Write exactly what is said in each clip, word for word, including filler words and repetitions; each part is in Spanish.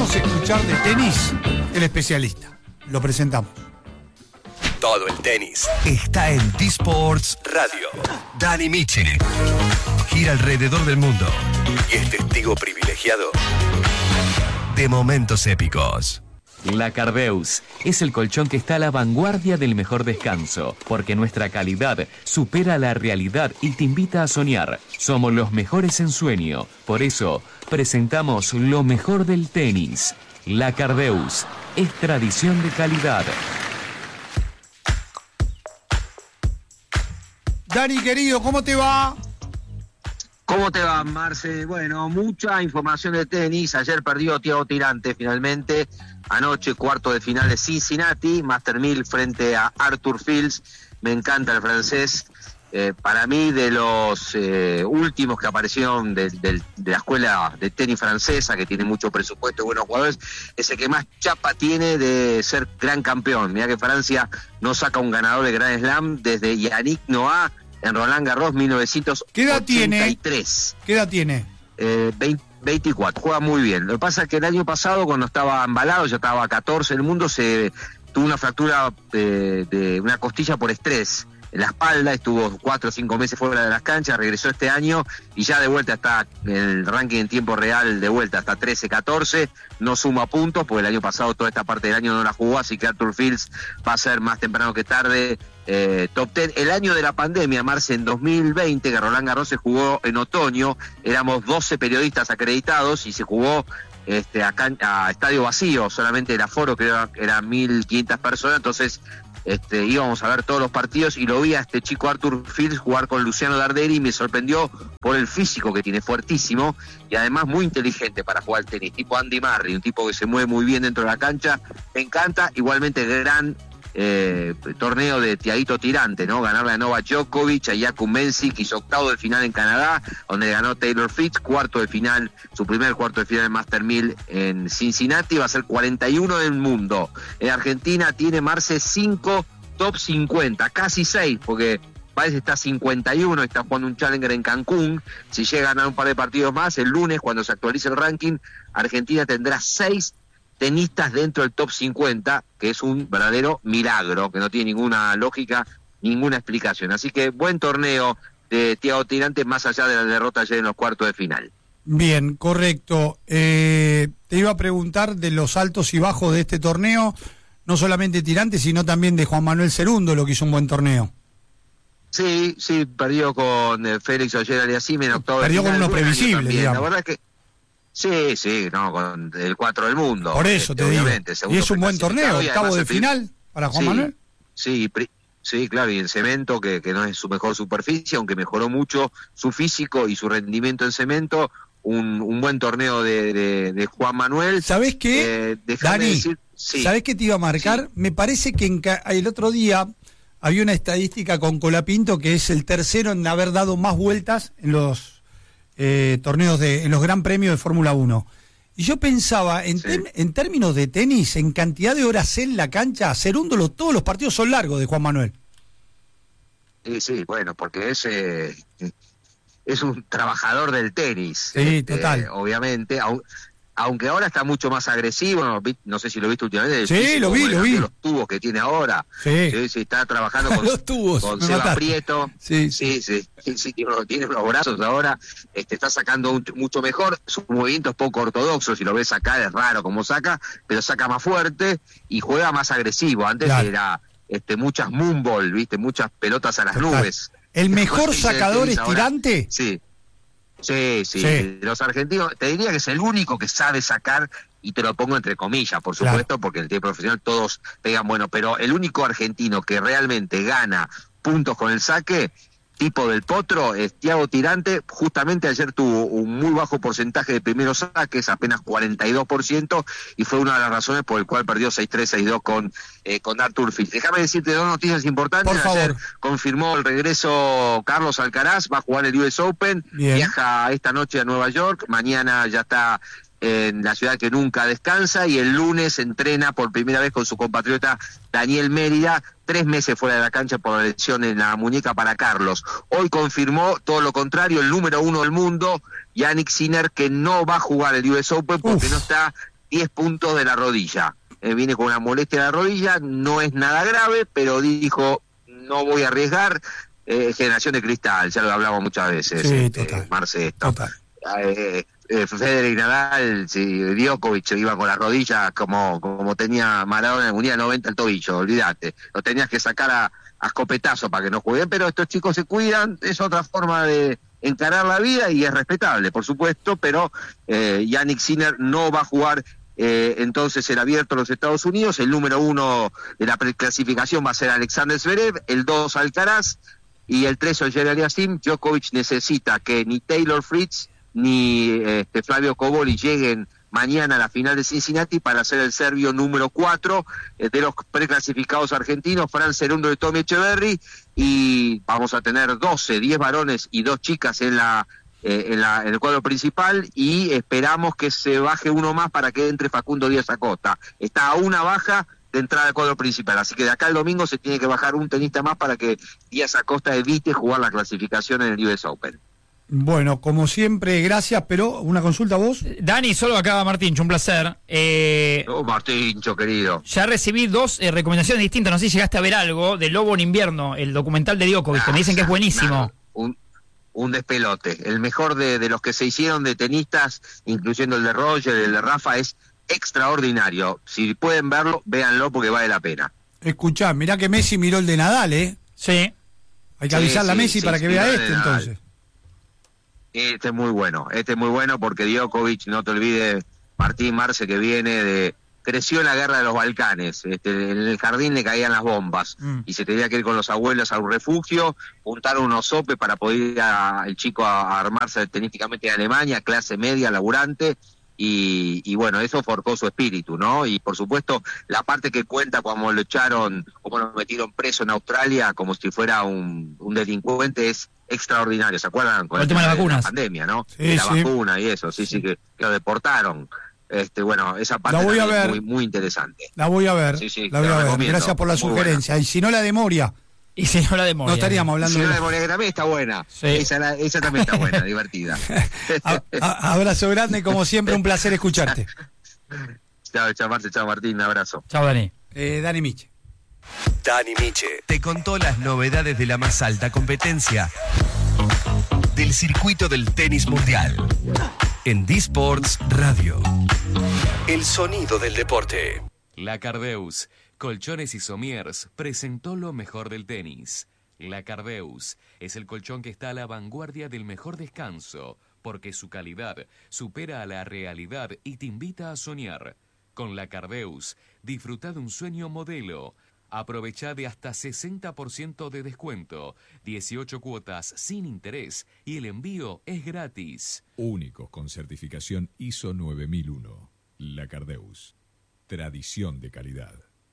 Vamos a escuchar de tenis el especialista. Lo presentamos. Todo el tenis está en D-Sports Radio. Dani Micheli gira alrededor del mundo y es testigo privilegiado de momentos épicos. La Cardeus es el colchón que está a la vanguardia del mejor descanso, porque nuestra calidad supera la realidad y te invita a soñar. Somos los mejores en sueño, por eso presentamos lo mejor del tenis. La Cardeus es tradición de calidad. Dani, querido, ¿cómo te va? ¿Cómo te va, Marce? Bueno, mucha información de tenis. Ayer perdió Thiago Tirante finalmente. Anoche, cuarto de final de Cincinnati, Master mil frente a Arthur Fields. Me encanta el francés. Eh, para mí, de los eh, últimos que aparecieron de, de, de la escuela de tenis francesa, que tiene mucho presupuesto y buenos jugadores, es el que más chapa tiene de ser gran campeón. Mirá que Francia no saca un ganador de Grand Slam desde Yannick Noah en Roland Garros mil novecientos ochenta y tres. ¿Qué edad tiene? ¿Qué edad tiene? Eh, veinte, veinticuatro, juega muy bien. Lo que pasa es que el año pasado, cuando estaba embalado, ya estaba catorce en el mundo, se tuvo una fractura de, de una costilla por estrés en la espalda, estuvo cuatro o cinco meses fuera de las canchas, regresó este año y ya de vuelta está en el ranking en tiempo real, de vuelta hasta trece catorce, no suma puntos, porque el año pasado toda esta parte del año no la jugó, así que Arthur Fields va a ser más temprano que tarde eh, top diez. El año de la pandemia, Marce, en dos mil veinte, que Roland Garros se jugó en otoño, éramos doce periodistas acreditados y se jugó este, acá a estadio vacío, solamente el aforo que era, era mil quinientas personas, entonces Este, íbamos a ver todos los partidos y lo vi a este chico Arthur Fields jugar con Luciano Darderi y me sorprendió por el físico que tiene, fuertísimo y además muy inteligente para jugar al tenis, tipo Andy Murray, un tipo que se mueve muy bien dentro de la cancha, me encanta. Igualmente gran eh, torneo de Thiaguito Tirante, ¿no? Ganarle a Novak Djokovic, a Jakub Mensik, hizo octavo de final en Canadá, donde ganó Taylor Fritz, cuarto de final, su primer cuarto de final en Master mil en Cincinnati, va a ser cuarenta y uno del mundo. En Argentina tiene Marce cinco top cincuenta, casi seis, porque parece que está cincuenta y uno, está jugando un Challenger en Cancún. Si llega a ganar un par de partidos más, el lunes, cuando se actualice el ranking, Argentina tendrá seis tenistas dentro del top cincuenta, que es un verdadero milagro, que no tiene ninguna lógica, ninguna explicación. Así que buen torneo de Thiago Tirante, más allá de la derrota ayer en los cuartos de final. Bien, correcto. Eh, te iba a preguntar de los altos y bajos de este torneo, no solamente Tirante, sino también de Juan Manuel Cerundo, lo que hizo un buen torneo. Sí, sí, perdió con eh, Félix Auger-Aliassime en octavo de Perdió final. con uno previsible, digamos. La verdad es que sí, sí, no, con el cuatro del mundo. Por eso este, te digo. Y es un buen torneo, octavo de final para Juan sí, Manuel. Sí, sí, claro, y en cemento, que, que no es su mejor superficie, aunque mejoró mucho su físico y su rendimiento en cemento, un, un buen torneo de, de, de Juan Manuel. ¿Sabés qué, eh, Dani? Decir, sí, ¿Sabés qué te iba a marcar? Sí. Me parece que en, el otro día había una estadística con Colapinto que es el tercero en haber dado más vueltas en los eh, torneos, de en los Gran Premios de Fórmula uno. Y yo pensaba, en, sí. tem, en términos de tenis, en cantidad de horas en la cancha, Cerundo, lo, todos los partidos son largos de Juan Manuel. Sí, sí, bueno, porque es, eh, es un trabajador del tenis. Sí, este, total. Obviamente, aun, aunque ahora está mucho más agresivo, no, no sé si lo viste últimamente. Sí, físico, lo vi, lo vi. Los tubos que tiene ahora. Sí. Sí, sí, está trabajando con, los tubos, con Seba mataste. Prieto. Sí, sí, sí, sí, sí tiene, tiene unos brazos ahora, este, está sacando un, mucho mejor. Su movimiento es poco ortodoxo, si lo ves acá es raro como saca, pero saca más fuerte y juega más agresivo. Antes claro. era este, muchas moonball, ¿viste? Muchas pelotas a las Total. nubes. ¿El mejor sacador es Tirante? Sí. Sí, sí, sí, los argentinos, te diría que es el único que sabe sacar, y te lo pongo entre comillas, por supuesto, claro. porque en el tenis profesional todos pegan bueno, pero el único argentino que realmente gana puntos con el saque, tipo del Potro, es Thiago Tirante. Justamente ayer tuvo un muy bajo porcentaje de primeros saques, apenas cuarenta y dos por ciento, y fue una de las razones por el cual perdió seis tres, seis dos con, eh, con Arthur Fields. Déjame decirte dos noticias importantes. Por favor. Ayer confirmó el regreso Carlos Alcaraz, va a jugar el U S Open, Bien. viaja esta noche a Nueva York, mañana ya está en la ciudad que nunca descansa, y el lunes entrena por primera vez con su compatriota Daniel Mérida, tres meses fuera de la cancha por la lesión en la muñeca para Carlos. Hoy confirmó todo lo contrario el número uno del mundo, Jannik Sinner, que no va a jugar el U S Open porque Uf. no está diez puntos de la rodilla. Eh, viene con una molestia de la rodilla, no es nada grave, pero dijo, no voy a arriesgar. Eh, generación de cristal, ya lo hablamos muchas veces, sí, este, total, Marce, esto. Total. Eh, eh, Federer y Nadal, si Djokovic iba con las rodillas como como tenía Maradona en el Mundial noventa el tobillo, olvídate, lo tenías que sacar a, a escopetazo para que no jueguen, pero estos chicos se cuidan, es otra forma de encarar la vida y es respetable, por supuesto, pero eh, Jannik Sinner no va a jugar eh, entonces el abierto de los Estados Unidos, el número uno de la preclasificación va a ser Alexander Zverev, el dos Alcaraz, y el tres Ogier Aliassime. Djokovic necesita que ni Taylor Fritz ni este, Flavio Cobolli lleguen mañana a la final de Cincinnati para ser el serbio número cuatro eh, de los preclasificados argentinos, Fran Cerundo y Tommy Echeverry, y vamos a tener doce, diez varones y dos chicas en la, eh, en la en el cuadro principal, y esperamos que se baje uno más para que entre Facundo Díaz Acosta. Está a una baja de entrada al cuadro principal, así que de acá al domingo se tiene que bajar un tenista más para que Díaz Acosta evite jugar la clasificación en el U S Open. Bueno, como siempre, gracias, pero una consulta a vos. Dani, solo acá Martíncho, un placer. Eh, Oh, Martíncho, querido. ya recibí dos eh, recomendaciones distintas, no sé si llegaste a ver algo, de Lobo en invierno, el documental de Djokovic, que me dicen que es buenísimo. Nada, un, un despelote, el mejor de, de los que se hicieron de tenistas, incluyendo el de Roger, el de Rafa, es extraordinario. Si pueden verlo, véanlo porque vale la pena. Escuchá, mirá que Messi miró el de Nadal, ¿eh? Sí. Hay que avisarle sí, a Messi sí, para sí, que vea miró el este, de Nadal. entonces. Este es muy bueno, este es muy bueno porque Djokovic, no te olvides, Martín Marce, que viene de... creció en la guerra de los Balcanes, este, en el jardín le caían las bombas Mm. y se tenía que ir con los abuelos a un refugio, juntaron unos sopes para poder ir a, el chico a, a armarse tenísticamente en Alemania, clase media, laburante, y, y bueno, eso forjó su espíritu, ¿no? Y por supuesto, la parte que cuenta cuando lo echaron, cómo lo metieron preso en Australia, como si fuera un, un delincuente, es extraordinario. ¿Se acuerdan? Con El tema de las la vacunas. pandemia, ¿no? Sí, De la sí. vacuna y eso, sí, sí, que, que lo deportaron. Este, bueno, esa parte La voy a también es ver. muy, muy interesante. La voy a ver, Sí, sí, la voy te a la ver. recomiendo. Gracias por la Muy sugerencia. Y si no la de Moria, Y si no la de Moria. no estaríamos hablando Si no, de... la de Moria también está buena. Sí. Esa, la- esa también está buena, divertida. A- a- abrazo grande, como siempre, un placer escucharte. Chao, chao, Marce, chao, Martín, un abrazo. Chao, Dani. Eh, Dani Miche. Dani Miche te contó las novedades de la más alta competencia del circuito del tenis mundial en D-Sports Radio. El sonido del deporte. La Cardeus, Colchones y Somiers, presentó lo mejor del tenis. La Cardeus es el colchón que está a la vanguardia del mejor descanso, porque su calidad supera a la realidad y te invita a soñar. Con la Cardeus, disfruta de un sueño modelo. Aprovecha de hasta sesenta por ciento de descuento, dieciocho cuotas sin interés y el envío es gratis. Únicos con certificación I S O nueve mil uno. La Cardeus. Tradición de calidad.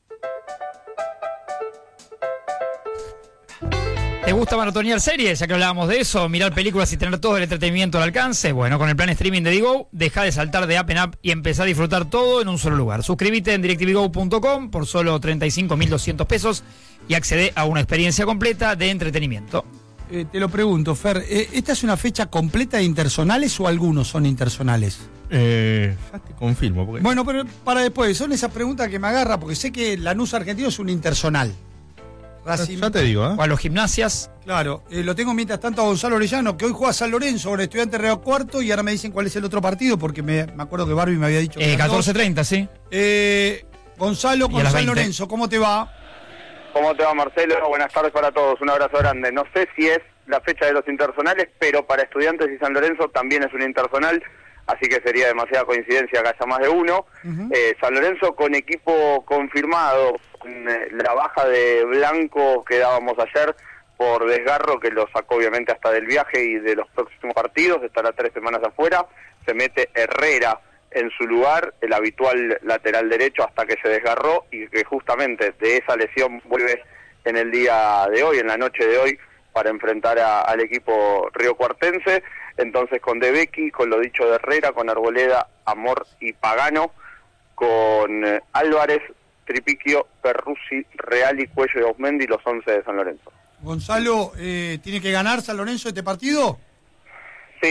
¿Te gusta maratonear series? Ya que hablábamos de eso, mirar películas y tener todo el entretenimiento al alcance. Bueno, con el plan streaming de Digo, deja de saltar de app en app y empezá a disfrutar todo en un solo lugar. Suscríbete en directvgo punto com por solo treinta y cinco mil doscientos pesos y accede a una experiencia completa de entretenimiento. Eh, te lo pregunto, Fer, eh, ¿esta es una fecha completa de intersonales o algunos son intersonales? Eh, ya te confirmo. Porque... Bueno, pero para después, son esas preguntas que me agarra, porque sé que Lanús Argentino es un intersonal. Racing- ya te digo, ¿eh? O a los gimnasias. Claro, eh, lo tengo mientras tanto a Gonzalo Orellano, que hoy juega San Lorenzo con Estudiantes Río Cuarto, y ahora me dicen cuál es el otro partido, porque me, me acuerdo que Barbie me había dicho que Eh, eran dos. catorce treinta, sí. Eh, Gonzalo Y con a las San veinte. Lorenzo, ¿cómo te va? ¿Cómo te va, Marcelo? Buenas tardes para todos, un abrazo grande. No sé si es la fecha de los intersonales, pero para Estudiantes y San Lorenzo también es un intersonal, así que sería demasiada coincidencia que haya más de uno. Ujú. eh, San Lorenzo con equipo confirmado, con eh, la baja de Blanco que dábamos ayer por desgarro, que lo sacó obviamente hasta del viaje y de los próximos partidos, estará tres semanas afuera. Se mete Herrera en su lugar, el habitual lateral derecho, hasta que se desgarró, y que justamente de esa lesión vuelve en el día de hoy, en la noche de hoy, para enfrentar a- al equipo riocuartense. Entonces con De Becchi, con lo dicho de Herrera, con Arboleda, Amor y Pagano, con eh, Álvarez, Tripiquio, Perruzzi, Real y Cuello de Osmendi, los once de San Lorenzo. Gonzalo, eh, ¿tiene que ganar San Lorenzo este partido? Sí,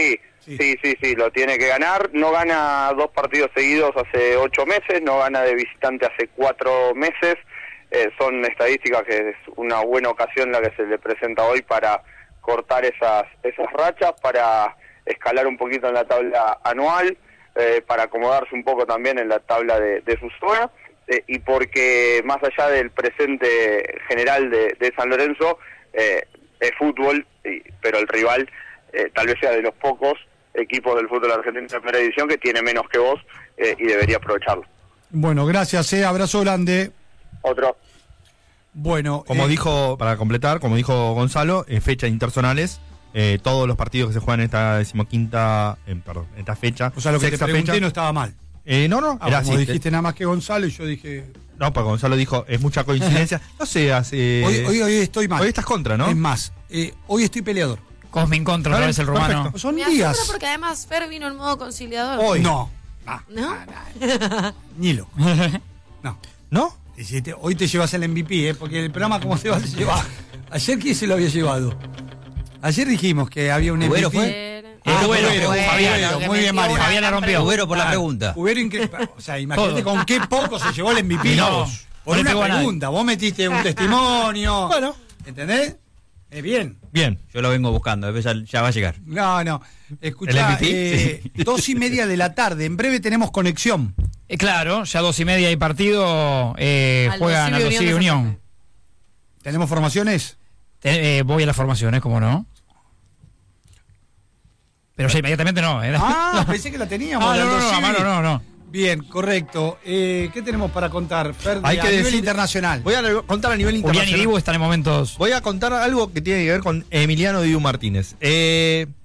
Sí. sí, sí, sí, lo tiene que ganar. No gana dos partidos seguidos hace ocho meses, no gana de visitante hace cuatro meses. Eh, son estadísticas que es una buena ocasión la que se le presenta hoy para cortar esas esas rachas, para escalar un poquito en la tabla anual, eh, para acomodarse un poco también en la tabla de, de su zona, eh, y porque más allá del presente general de, de San Lorenzo, eh, es fútbol, y, pero el rival eh, tal vez sea de los pocos equipos del fútbol argentino de primera división que tiene menos que vos, eh, y debería aprovecharlo. Bueno, gracias, eh, abrazo grande. Otro. Bueno, como eh, dijo, para completar, como dijo Gonzalo, en fechas interzonales, eh, todos los partidos que se juegan en esta decimoquinta, en, perdón, en esta fecha, o sea, lo que te pregunté fecha, no estaba mal. Eh, no, no, ah, era como así. dijiste nada más que Gonzalo y yo dije... No, porque Gonzalo dijo, es mucha coincidencia. No sé, hace... Hoy, hoy, hoy estoy mal. Hoy estás contra, ¿no? Es más, eh, hoy estoy peleador. Cosmin contra otra vez el romano. Son Me días. asombra porque además Fer vino en modo conciliador. Hoy. No. ¿No? Ah, nah, ni lo. No. ¿No? Y si te- hoy te llevas el M V P, ¿eh? Porque el programa, ¿cómo se va a llevar? Ayer, ¿quién se lo había llevado? Ayer dijimos que había un M V P. ¿Cubero fue? Fer. Ah, Cubero, Cubero, Cubero, Cubero, que muy bien, metió Mario. una Fabián la gran rompió. Cubero por la Ah, pregunta. Cubero increíble. O sea, imagínate Todo. con qué poco se llevó el M V P. No, Por no le una pegó a nadie. pregunta. Vos metiste un testimonio. Bueno. ¿Entendés? Es bien. Bien. Yo lo vengo buscando, después ya, ya va a llegar. No, no. ¿El Escuchá, M V P? eh, dos y media de la tarde. En breve tenemos conexión. Eh, claro, ya dos y media hay partido, eh, Aldo juegan Civi a Unión Civi de Unión. Santa Fe. ¿Tenemos formaciones? Te- eh, voy a las formaciones, ¿cómo no? Pero ya inmediatamente no. ¿eh? Ah, pensé que la teníamos. Ah, de no, no, Aldo no, Civi. no, no, no. Bien, correcto. Eh, ¿Qué tenemos para contar, Fer, de- Hay que a nivel decir- internacional? Voy a contar a nivel Julián y internacional. Dibu están en momentos. Voy a contar algo que tiene que ver con Emiliano Dibu Martínez. Eh,